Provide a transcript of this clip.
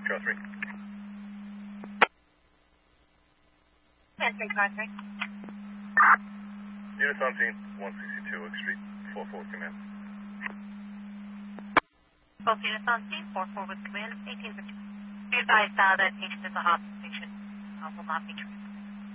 Car 3. Answering Car 3. Units on scene, 162 Oak Street, 4-4 with command. Both units on scene, 4-4 with command, 18 for 2. Be advised that patient is a hospital patient. Will not be treated.